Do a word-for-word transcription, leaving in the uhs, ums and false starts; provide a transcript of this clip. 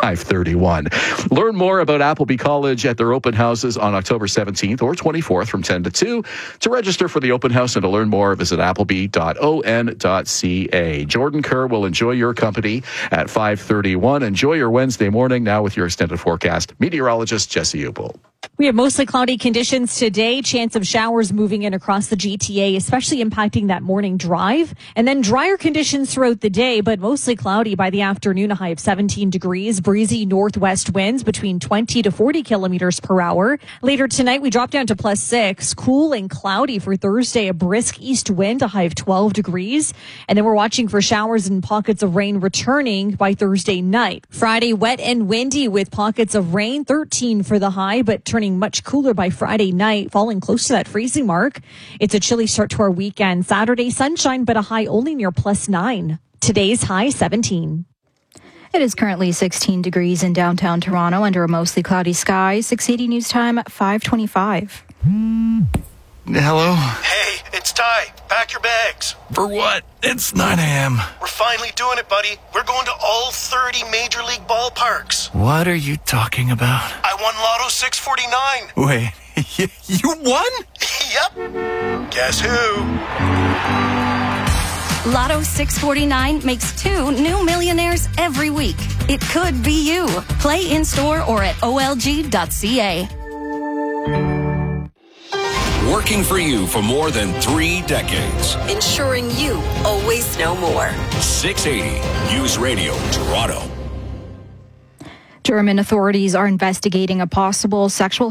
five thirty-one. Learn more about Appleby College at their open houses on October seventeenth or twenty-fourth from ten to two. To register for the open house and to learn more, visit appleby dot o n dot c a. Jordan Kerr will enjoy your company at five thirty-one. Enjoy your Wednesday morning now with your extended forecast. Meteorologist Jesse Upel. We have mostly cloudy conditions today. Chance of showers moving in across the G T A, especially impacting that morning drive. And then drier conditions throughout the day, but mostly cloudy by the afternoon, a high of seventeen degrees. Breezy northwest winds between twenty to forty kilometers per hour. Later tonight, we drop down to plus six. Cool and cloudy for Thursday, a brisk east wind, a high of twelve degrees. And then we're watching for showers and pockets of rain returning by Thursday night. Friday, wet and windy with pockets of rain, thirteen for the high, but turning much cooler by Friday night, falling close to that freezing mark. It's a chilly start to our weekend. Saturday, sunshine, but a high only near plus nine. Today's high, seventeen. It is currently sixteen degrees in downtown Toronto under a mostly cloudy sky. six eighty news time at five twenty-five. Hello? Hey, it's Ty. Pack your bags. For what? It's nine a.m. We're finally doing it, buddy. We're going to all thirty Major League ballparks. What are you talking about? I won Lotto six forty-nine. Wait, you won? Yep. Guess who? Lotto six forty-nine makes two new millionaires every week. It could be you. Play in-store or at o l g dot c a. Working for you for more than three decades. Ensuring you always know more. six eighty News Radio, Toronto. German authorities are investigating a possible sexual